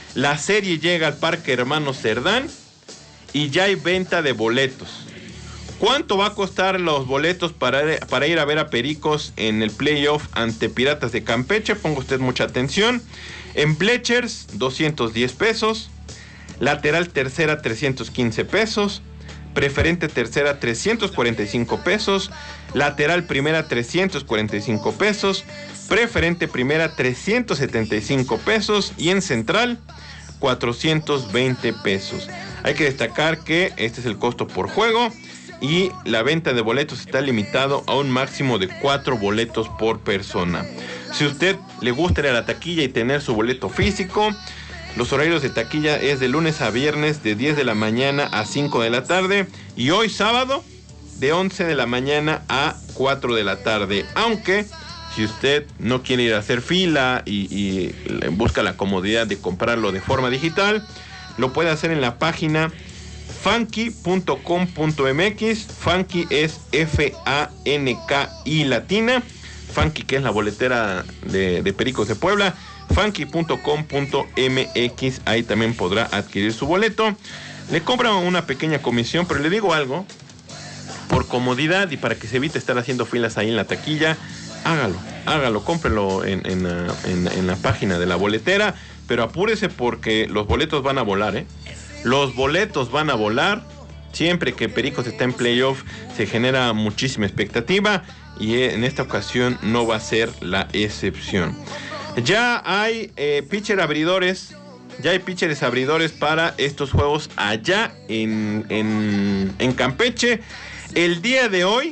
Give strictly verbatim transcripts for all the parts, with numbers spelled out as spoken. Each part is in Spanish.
La serie llega al Parque Hermanos Cerdán y ya hay venta de boletos. ¿Cuánto va a costar los boletos para, para ir a ver a Pericos en el playoff ante Piratas de Campeche? Ponga usted mucha atención. En Bleachers, doscientos diez pesos. Lateral tercera, trescientos quince pesos. Preferente tercera, trescientos cuarenta y cinco pesos. Lateral primera, trescientos cuarenta y cinco pesos. Preferente primera, trescientos setenta y cinco pesos. Y en central, cuatrocientos veinte pesos. Hay que destacar que este es el costo por juego y la venta de boletos está limitado a un máximo de cuatro boletos por persona. Si usted le gusta ir a la taquilla y tener su boleto físico, los horarios de taquilla es de lunes a viernes de diez de la mañana a cinco de la tarde y hoy sábado de once de la mañana a cuatro de la tarde. Aunque si usted no quiere ir a hacer fila y, y busca la comodidad de comprarlo de forma digital, lo puede hacer en la página funky punto com punto m x. Funky es F A N K I latina. Funky, que es la boletera de, de Pericos de Puebla. funky punto com punto m x. Ahí también podrá adquirir su boleto. Le cobran una pequeña comisión, pero le digo algo. Por comodidad y para que se evite estar haciendo filas ahí en la taquilla, hágalo, hágalo, cómprelo en, en, en, en la página de la boletera. Pero apúrese porque los boletos van a volar, ¿eh? Los boletos van a volar. Siempre que Pericos está en playoff se genera muchísima expectativa y en esta ocasión no va a ser la excepción. Ya hay eh, pitcher abridores, ya hay pitchers abridores para estos juegos allá en, en, en Campeche. El día de hoy,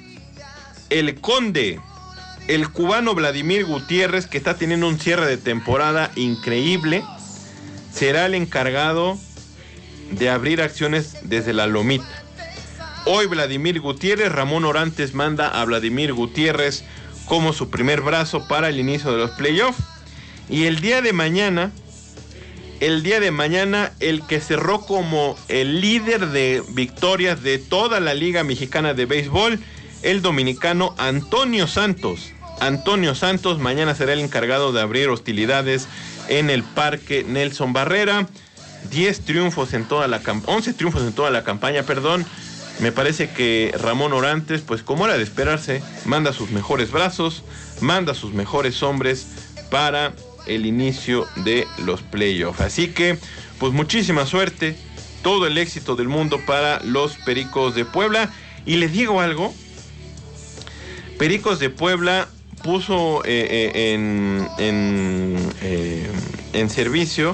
el Conde, el cubano Vladimir Gutiérrez, que está teniendo un cierre de temporada increíble, será el encargado de abrir acciones desde la lomita. Hoy Vladimir Gutiérrez, Ramón Orantes manda a Vladimir Gutiérrez como su primer brazo para el inicio de los playoffs. Y el día de mañana, el día de mañana, el que cerró como el líder de victorias de toda la Liga Mexicana de Béisbol, el dominicano Antonio Santos. Antonio Santos mañana será el encargado de abrir hostilidades en el Parque Nelson Barrera. diez triunfos en toda la campaña, once triunfos en toda la campaña, perdón. Me parece que Ramón Orantes, pues como era de esperarse, manda sus mejores brazos, manda sus mejores hombres para el inicio de los playoffs. Así que, pues muchísima suerte, todo el éxito del mundo para los Pericos de Puebla. Y les digo algo, Pericos de Puebla puso eh, eh, en, en, eh, en servicio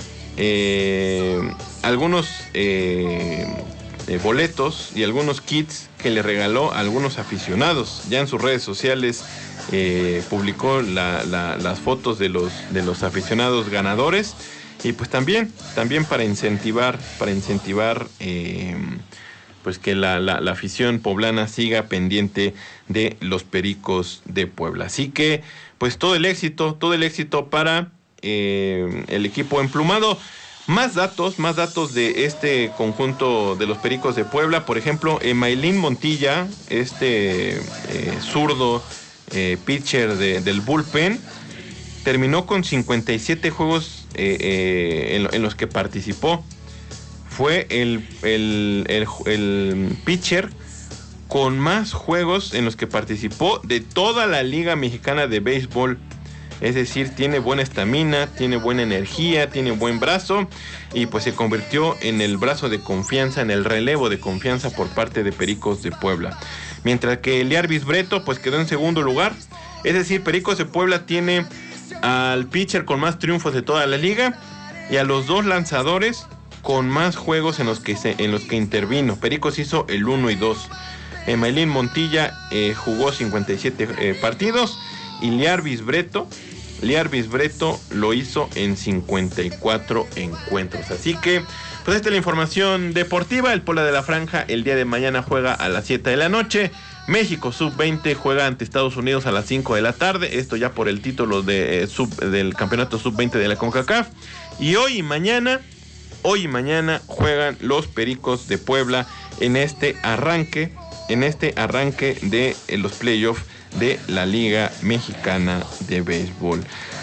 eh, algunos eh, eh, boletos y algunos kits que le regaló a algunos aficionados. Ya en sus redes sociales eh, publicó la, la, las fotos de los, de los aficionados ganadores. Y pues también, también para incentivar, para incentivar eh, pues que la, la, la afición poblana siga pendiente de los Pericos de Puebla. Así que, pues todo el éxito, todo el éxito para eh, el equipo emplumado. Más datos, más datos de este conjunto de los Pericos de Puebla. Por ejemplo, Emailín Montilla, este eh, zurdo eh, pitcher de, del bullpen, terminó con cincuenta y siete juegos eh, eh, en, en los que participó. Fue el, el, el, el pitcher con más juegos en los que participó de toda la Liga Mexicana de Béisbol. Es decir, tiene buena estamina, tiene buena energía, tiene buen brazo y pues se convirtió en el brazo de confianza, en el relevo de confianza por parte de Pericos de Puebla. Mientras que Eliarvis Breto pues quedó en segundo lugar. Es decir, Pericos de Puebla tiene al pitcher con más triunfos de toda la liga y a los dos lanzadores con más juegos en los que, se, en los que intervino. Pericos hizo el uno y dos. Emailín Montilla eh, jugó cincuenta y siete eh, partidos y Liarvis Breto, Liarvis Breto lo hizo en cincuenta y cuatro encuentros. Así que, pues esta es la información deportiva. El Puebla de la Franja el día de mañana juega a las siete de la noche. México sub veinte juega ante Estados Unidos a las cinco de la tarde. Esto ya por el título de, eh, sub, del campeonato sub veinte de la CONCACAF. Y hoy y mañana, hoy y mañana juegan los Pericos de Puebla en este arranque, en este arranque de eh, los playoffs de la Liga Mexicana de Béisbol.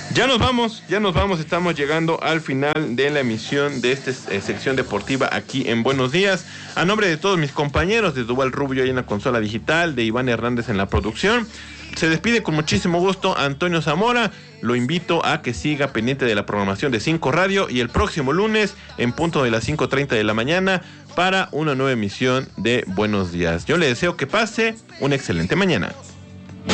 Ya nos vamos, ya nos vamos, estamos llegando al final de la emisión de esta eh, sección deportiva aquí en Buenos Días. A nombre de todos mis compañeros, de Duval Rubio ahí en la consola digital, de Iván Hernández en la producción, se despide con muchísimo gusto Antonio Zamora. Lo invito a que siga pendiente de la programación de cinco Radio y el próximo lunes en punto de las cinco treinta de la mañana para una nueva emisión de Buenos Días. Yo le deseo que pase una excelente mañana.